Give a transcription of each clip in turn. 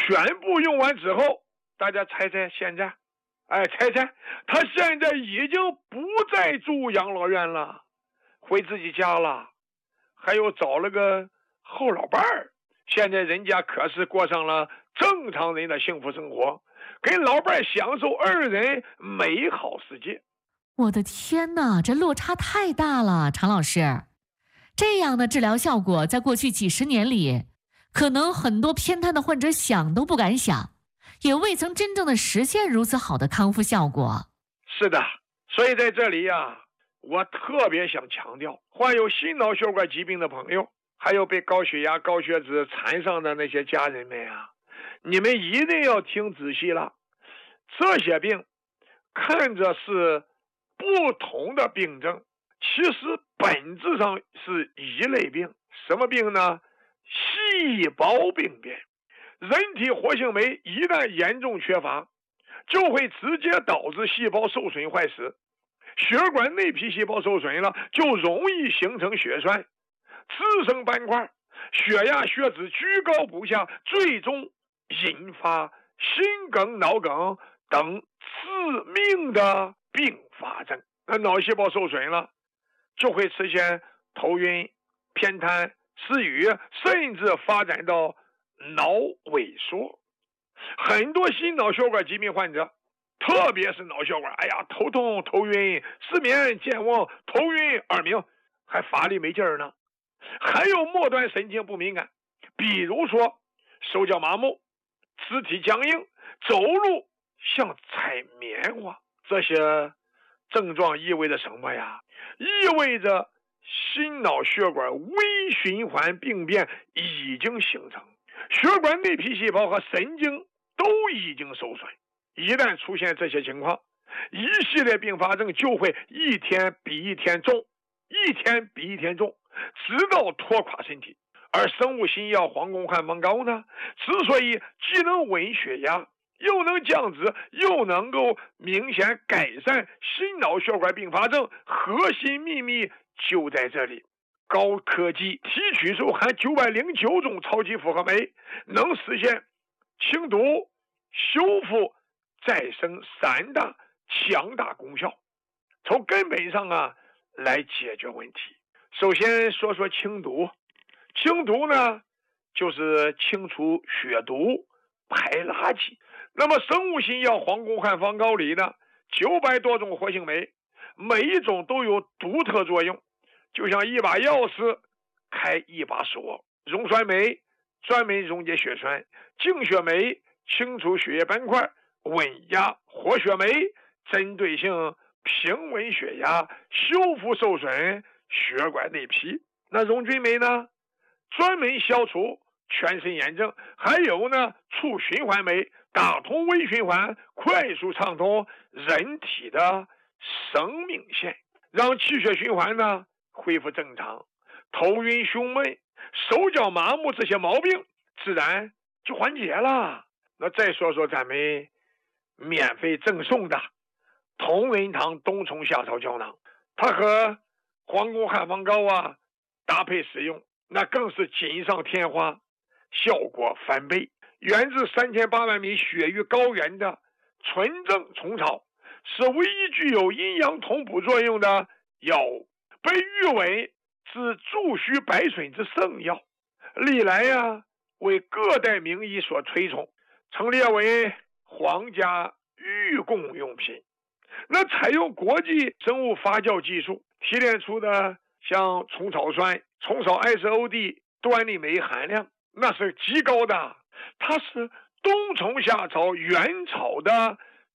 全部用完之后，大家猜猜现在？猜猜，他现在已经不再住养老院了，回自己家了，还有找了个后老伴儿。现在人家可是过上了正常人的幸福生活，跟老伴儿享受二人美好世界。 我的天哪，这落差太大了，常老师。这样的治疗效果在过去几十年里，可能很多偏瘫的患者想都不敢想，也未曾真正的实现如此好的康复效果。 是的，所以在这里我特别想强调，患有心脑血管疾病的朋友，还有被高血压、高血脂缠上的那些家人们你们一定要听仔细了。这些病看着是不同的病症，其实本质上是一类病。什么病呢？细胞病变。人体活性酶一旦严重缺乏，就会直接导致细胞受损坏死。血管内皮细胞受损了，就容易形成血栓，滋生斑块，血压血脂居高不下，最终引发心梗、脑梗等致命的并发症。那脑细胞受损了，就会出现头晕、偏瘫、失语，甚至发展到脑萎缩。很多心脑血管疾病患者，特别是脑血管，头痛、头晕、失眠、健忘、头晕、耳鸣，还乏力没劲儿呢。还有末端神经不敏感，比如说手脚麻木、肢体僵硬、走路像踩棉花。这些症状意味着什么呀？意味着心脑血管微循环病变已经形成，血管内皮细胞和神经都已经受损。一旦出现这些情况，一系列并发症就会一天比一天重，一天比一天重，直到拖垮身体。而生物新药黄宫汉方膏呢，之所以既能稳血压，又能降脂，又能够明显改善心脑血管并发症，核心秘密就在这里。高科技提取术含909种超级复合酶，能实现清毒、修复、再生3大强大功效，从根本上来解决问题。首先说说清毒。清毒呢，就是清除血毒、排垃圾。那么生物新药黄宫汉方膏里呢，900多种活性酶，每一种都有独特作用，就像一把钥匙开一把锁。溶栓酶专门溶解血栓，净血酶清除血液斑块，稳压活血酶针对性平稳血压，修复受损血管内皮。那溶菌酶呢，专门消除全身炎症。还有呢，促循环酶打通微循环，快速畅通人体的生命线，让气血循环呢恢复正常。头晕胸闷、手脚麻木这些毛病自然就缓解了。那再说说咱们免费赠送的同仁堂冬虫夏草胶囊，它和黄宫汉方膏搭配使用，那更是锦上添花，效果翻倍。源自3800米雪域高原的纯正虫草，是唯一具有阴阳同补作用的药物，被誉为是助虚百损之圣药，历来为各代名医所推崇，曾列为皇家御贡用品。那采用国际生物发酵技术提炼出的像虫草酸、虫草 SOD 端粒酶含量那是极高的，它是冬虫夏草原草的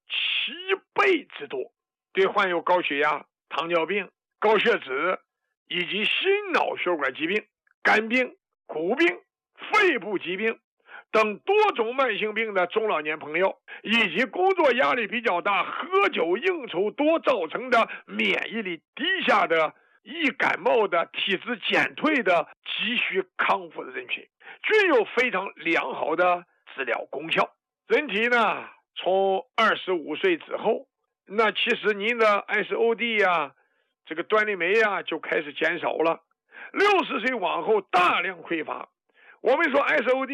7倍之多，对患有高血压、糖尿病、高血脂以及心脑血管疾病、肝病、骨病、肺部疾病等多种慢性病的中老年朋友，以及工作压力比较大、喝酒应酬多造成的免疫力低下的、易感冒的、体质减退的、急需康复的人群，均有非常良好的治疗功效。人体呢，从25岁之后，那其实您的 SOD 这个端粒酶就开始减少了。60岁往后大量匮乏。我们说 SOD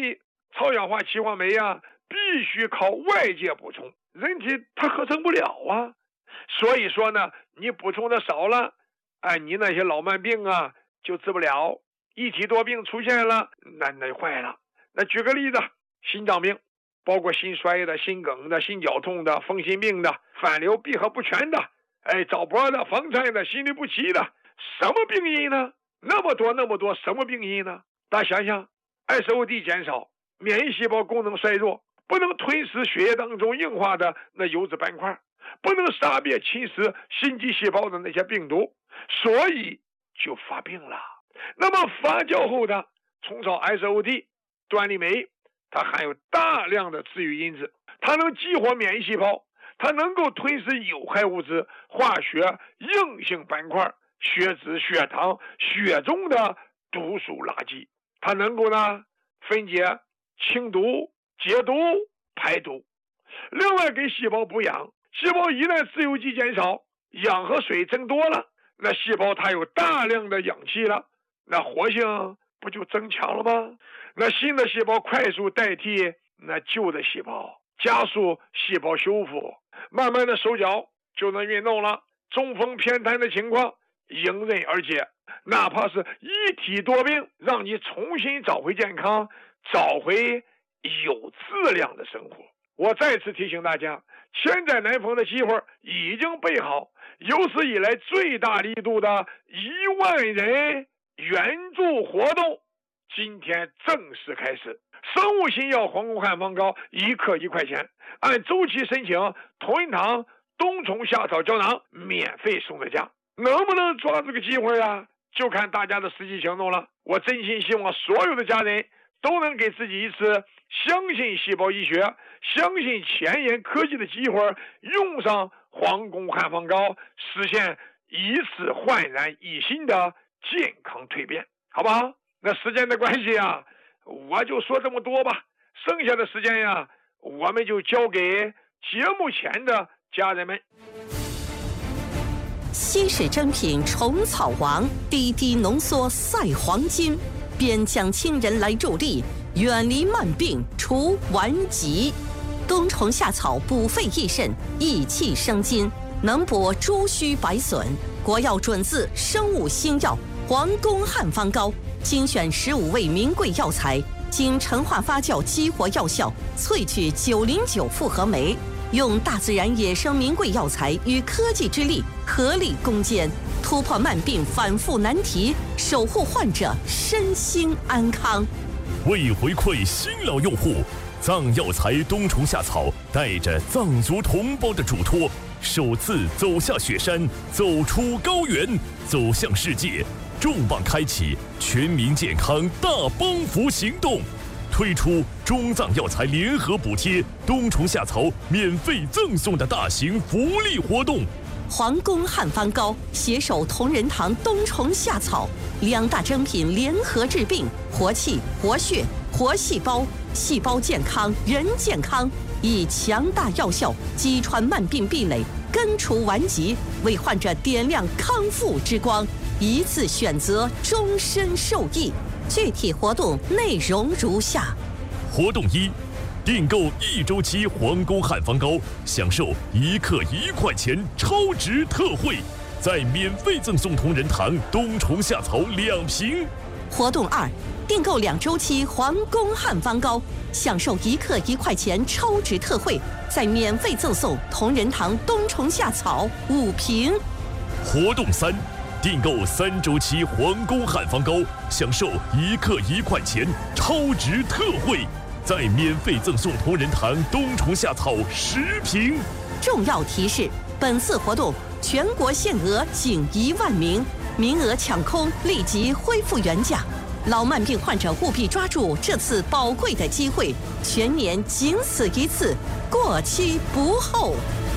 超氧化歧化酶啊，必须靠外界补充，人体它合成不了啊。所以说呢，你补充的少了，你那些老慢病啊就治不了，一体多病出现了，那坏了。那举个例子，心脏病，包括心衰的、心梗的、心绞痛的、风心病的、反流闭合不全的，早搏的、房颤的、心律不齐的，什么病因呢？那么多，什么病因呢？大家想想 ，SOD 减少，免疫细胞功能衰弱，不能吞噬血液当中硬化的那油脂斑块，不能杀灭侵蚀心肌细胞的那些病毒，所以就发病了。那么发酵后的虫草 SOD 端粒酶，它含有大量的治愈因子，它能激活免疫细胞，它能够吞噬有害物质、化学硬性斑块、血脂、血糖、血中的毒素垃圾，它能够呢分解、清毒、解毒、排毒。另外给细胞补养，细胞一旦自由基减少，氧和水增多了，那细胞它有大量的氧气了，那活性不就增强了吗？那新的细胞快速代替那旧的细胞，加速细胞修复，慢慢的手脚就能运动了，中风偏瘫的情况迎刃而解。哪怕是一体多病，让你重新找回健康，找回有质量的生活。我再次提醒大家，千载难逢的机会已经备好，有史以来最大力度的1万人援助活动今天正式开始。生物新药黄宫汉方膏1克1块钱，按周期申请同仁堂冬虫夏草胶囊免费送在家。能不能抓这个机会啊？就看大家的实际行动了。我真心希望所有的家人都能给自己一次相信细胞医学、相信前沿科技的机会，用上黄宫汉方膏，实现一次焕然一新的健康蜕变，好不好？那时间的关系啊，我就说这么多吧，剩下的时间呀，我们就交给节目前的家人们。 稀世珍品虫草王，滴滴浓缩赛黄金，边疆亲人来助力，远离慢病除顽疾。冬虫夏草补肺益肾，益气生津，能补诸虚百损。国药准字生物新药黄宫汉方膏，精选15味名贵药材，经陈化发酵激活药效，萃取909复合酶，用大自然野生名贵药材与科技之力合力攻坚，突破慢病反复难题，守护患者身心安康。 为回馈新老用户，藏药材冬虫夏草带着藏族同胞的嘱托，首次走下雪山，走出高原，走向世界，重磅开启全民健康大帮扶行动，推出中藏药材联合补贴冬虫夏草免费赠送的大型福利活动。 黄宫汉方膏携手同仁堂冬虫夏草2大珍品联合治病，活气、活血、活细胞，细胞健康，人健康，以强大药效击穿慢病壁垒，根除顽疾，为患者点亮康复之光，一次选择，终身受益。具体活动内容如下： 活动1，订购1周期黄宫汉方膏，享受1克1块钱超值特惠，再免费赠送同仁堂冬虫夏草2瓶。 活动2，订购2周期黄宫汉方膏，享受1克1块钱超值特惠，再免费赠送同仁堂冬虫夏草5瓶。 活动3，订购3周期黄宫汉方膏，享受1克1块钱超值特惠，再免费赠送同仁堂冬虫夏草10瓶。 重要提示：本次活动全国限额仅1万名，名额抢空，立即恢复原价。老慢病患者务必抓住这次宝贵的机会，全年仅此一次，过期不候。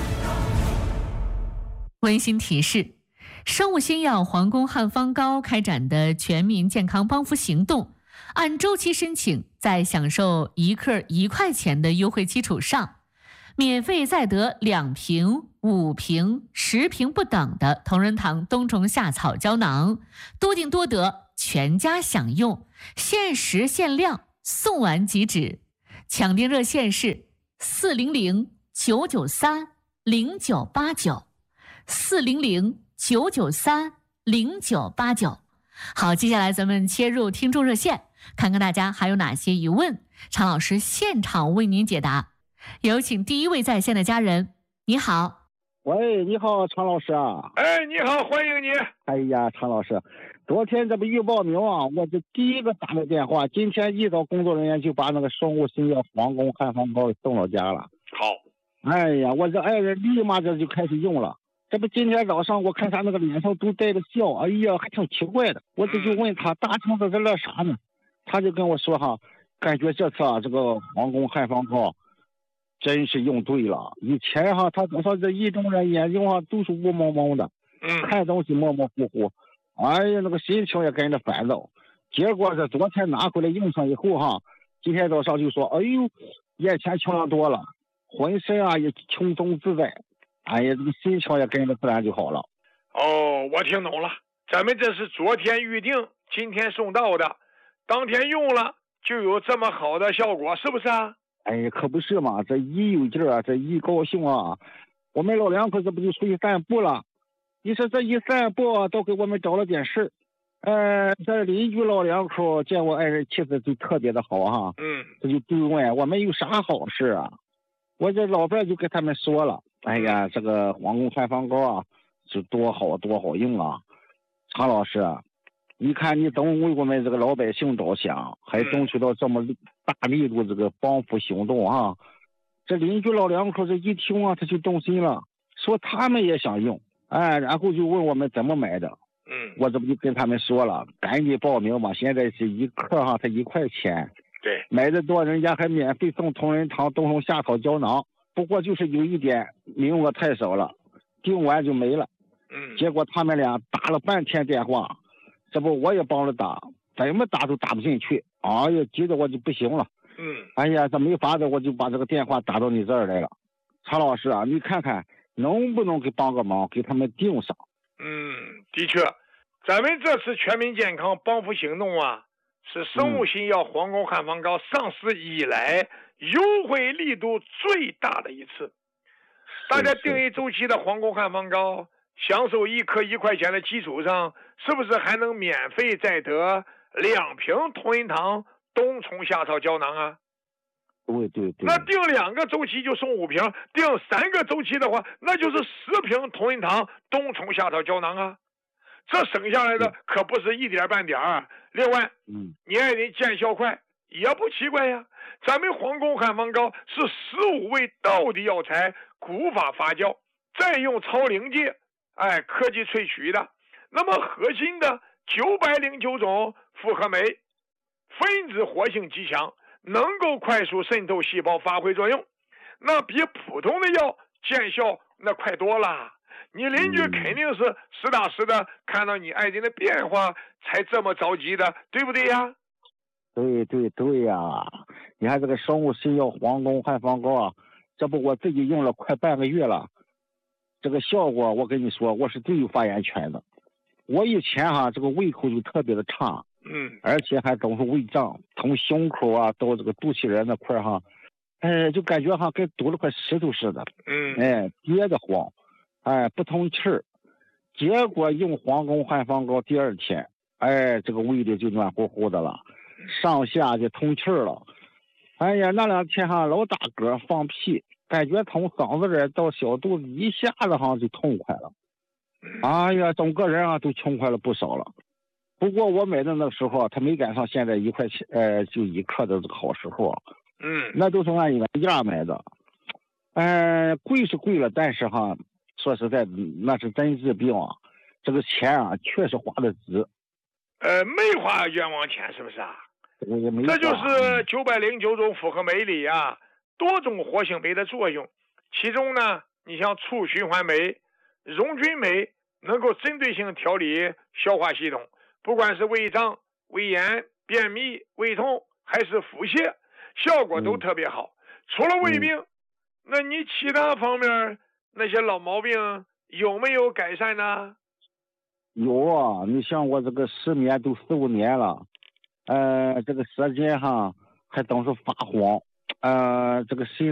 温馨提示：生物新药黄宫汉方膏开展的全民健康帮扶行动，按周期申请，在享受1克1块钱的优惠基础上，免费再得2瓶、5瓶、10瓶不等的同仁堂冬虫夏草胶囊，多订多得，全家享用，限时限量，送完即止， 抢订热线是400-993-0989，400-993-0989。好，接下来咱们切入听众热线，看看大家还有哪些疑问，常老师现场为您解答。有请第一位在线的家人。你好。 喂，你好，常老师啊。 哎，你好，欢迎你。 哎呀，常老师，昨天这不预报名啊，我这第一个打的电话，今天一早工作人员就把那个生物新药皇宫汉方膏送到家了。 好。 哎呀，我这爱人立马这就开始用了。这不今天早上我看他那个脸上都带着笑，哎呀，还挺奇怪的。我这就问他大肠子在乐啥呢？他就跟我说哈，感觉这次啊这个皇宫汉方膏真是用对了。以前哈他早上这一中人眼睛哈都是雾蒙蒙的，看东西模模糊糊，哎呀那个心情也跟着烦躁。结果这昨天拿回来用上以后哈，今天早上就说，哎呦，眼前清亮多了，浑身啊也轻松自在，哎呀这个心情也跟着自然就好了。 哦，我听懂了，咱们这是昨天预定，今天送到的，当天用了就有这么好的效果，是不是啊？ 哎，可不是嘛，这一有劲儿啊，这一高兴啊，我们老两口这不就出去散步了？你说这一散步都给我们找了点事儿。这邻居老两口见我爱人气质就特别的好哈，这就追问我们有啥好事啊？我这老伴就跟他们说了，哎呀，这个皇宫汉方膏啊，是多好多好用啊！常老师啊，你看你总为我们这个老百姓着想，还争取到这么大力度这个帮扶行动啊！这邻居老两口这一听啊，他就动心了，说他们也想用，哎，然后就问我们怎么买的。我这不就跟他们说了，赶紧报名嘛！现在是一克哈，才1块钱。 对， 买的多人家还免费送同仁堂冬虫夏草胶囊。不过就是有一点名额太少了，订完就没了。结果他们俩打了半天电话，这不我也帮着打，怎么打都打不进去。哎呀，急得我就不行了。哎呀，这没法子，我就把这个电话打到你这儿来了。常老师啊，你看看能不能给帮个忙，给他们订上。 的确，咱们这次全民健康帮扶行动啊，是生物新药皇宫汉方膏上市以来优惠力度最大的一次。大家订一周期的皇宫汉方膏，享受1克1块钱的基础上，是不是还能免费再得2瓶同仁堂冬虫夏草胶囊啊？ 对。 那订2个周期就送5瓶，订3个周期的话，那就是10瓶同仁堂冬虫夏草胶囊啊。这省下来的可不是一点半点儿。另外，你爱人见效快也不奇怪呀。咱们皇宫汉方膏是15味道地药材古法发酵，再用超临界科技萃取的，那么核心的909种复合酶，分子活性极强，能够快速渗透细胞发挥作用，那比普通的药见效那快多了。你邻居肯定是实打实的看到你爱人的变化才这么着急的，对不对呀？ 对呀，你看这个生物新药皇宫汉方膏啊，这不我自己用了快半个月了，这个效果我跟你说，我是最有发言权的。我以前哈这个胃口就特别的差，而且还总是胃胀，从胸口啊到这个肚脐眼那块哈，就感觉哈跟堵了块石头似的，憋得慌。不通气儿。结果用皇宫汉方膏第2天，这个胃里就暖乎乎的了，上下就通气儿了。哎呀，那2天哈老打嗝放屁，感觉从嗓子眼到小肚子一下子哈就痛快了。哎呀，整个人啊都轻快了不少了。不过我买的那时候他没赶上现在1块钱就1克的这个好时候。那都是按原价买的。贵是贵了，但是哈说实在那是真治病啊，这个钱啊确实花的值。 没花冤枉钱，是不是啊？ 这就是909种复合酶里啊多种活性酶的作用，其中呢你像促循环酶、溶菌酶能够针对性调理消化系统，不管是胃胀、胃炎、便秘、胃痛还是腹泻，效果都特别好。除了胃病，那你其他方面那些老毛病有没有改善呢？ 有啊，你像我这个失眠都4、5年了，这个舌尖哈还总是发黄， 这个心